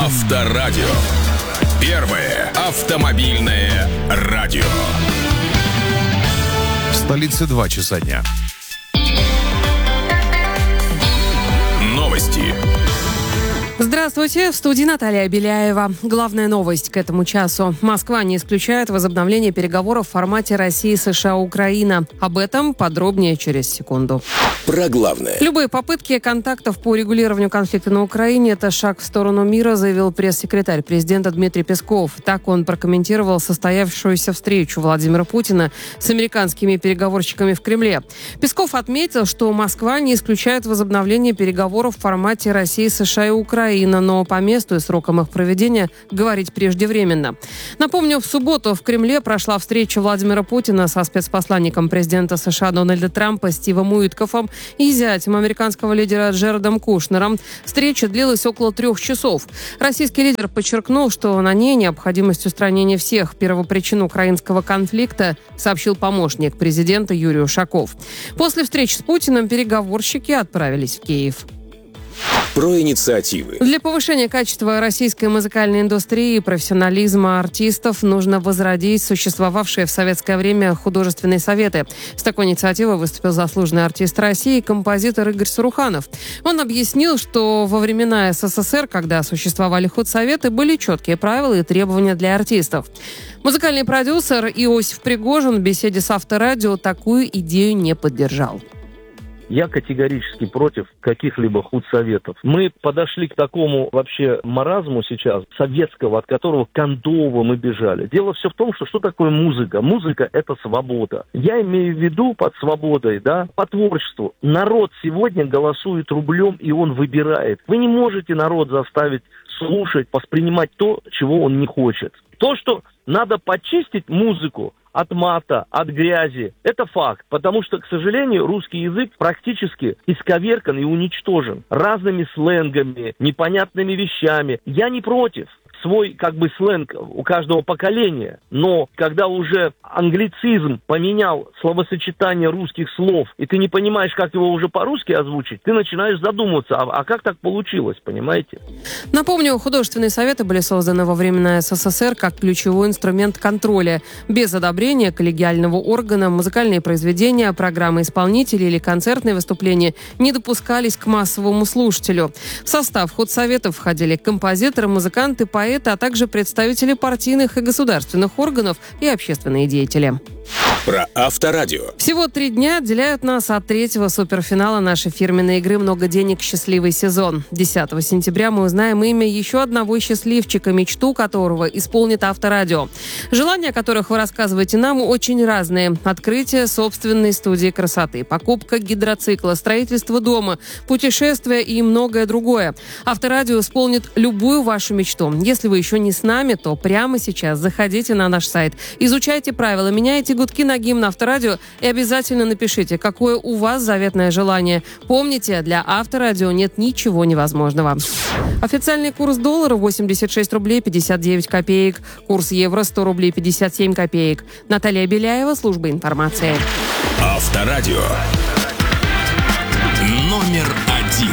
Авторадио. Первое автомобильное радио. В столице 2 часа дня. Новости. Здравствуйте, в студии Наталья Беляева. Главная новость к этому часу. Москва не исключает возобновление переговоров в формате России, США, Украина. Об этом подробнее через секунду. Про главное. Любые попытки контактов по урегулированию конфликта на Украине – это шаг в сторону мира, заявил пресс-секретарь президента Дмитрий Песков. Так он прокомментировал состоявшуюся встречу Владимира Путина с американскими переговорщиками в Кремле. Песков отметил, что Москва не исключает возобновление переговоров в формате России, США и Украина, но по месту и срокам их проведения говорить преждевременно. Напомню, в субботу в Кремле прошла встреча Владимира Путина со спецпосланником президента США Дональда Трампа Стивом Уиткофом и зятем американского лидера Джаредом Кушнером. Встреча длилась около 3 часов. Российский лидер подчеркнул, что на ней необходимость устранения всех первопричин украинского конфликта, сообщил помощник президента Юрий Ушаков. После встречи с Путиным переговорщики отправились в Киев. Про инициативы. Для повышения качества российской музыкальной индустрии и профессионализма артистов нужно возродить существовавшие в советское время художественные советы. С такой инициативой выступил заслуженный артист России, композитор Игорь Саруханов. Он объяснил, что во времена СССР, когда существовали худсоветы, были четкие правила и требования для артистов. Музыкальный продюсер Иосиф Пригожин в беседе с Авторадио такую идею не поддержал. Я категорически против каких-либо худсоветов. Мы подошли к такому вообще маразму сейчас, советского, от которого кондово мы бежали. Дело все в том, что такое музыка? Музыка – это свобода. Я имею в виду под свободой, по творчеству. Народ сегодня голосует рублем, и он выбирает. Вы не можете народ заставить слушать, воспринимать то, чего он не хочет. То, что надо почистить музыку от мата, от грязи. Это факт, потому что, к сожалению, русский язык практически исковеркан и уничтожен разными сленгами, непонятными вещами. Я не против. Свой, сленг у каждого поколения. Но когда уже англицизм поменял словосочетание русских слов, и ты не понимаешь, как его уже по-русски озвучить, ты начинаешь задумываться, а как так получилось, понимаете? Напомню, художественные советы были созданы во времена СССР как ключевой инструмент контроля. Без одобрения коллегиального органа музыкальные произведения, программы исполнителей или концертные выступления не допускались к массовому слушателю. В состав худсоветов входили композиторы, музыканты, поэты, а также представители партийных и государственных органов и общественные деятели. Про Авторадио. Всего 3 дня отделяют нас от 3-го суперфинала нашей фирменной игры «Много денег. Счастливый сезон». 10 сентября мы узнаем имя еще одного счастливчика, мечту которого исполнит Авторадио. Желания, о которых вы рассказываете нам, очень разные. Открытие собственной студии красоты, покупка гидроцикла, строительство дома, путешествия и многое другое. Авторадио исполнит любую вашу мечту. Если вы еще не с нами, то прямо сейчас заходите на наш сайт, изучайте правила, меняйте гудки на гимн Авторадио и обязательно напишите, какое у вас заветное желание. Помните, для Авторадио нет ничего невозможного. Официальный курс доллара 86 рублей 59 копеек. Курс евро 100 рублей 57 копеек. Наталья Беляева, служба информации. Авторадио. Номер 1.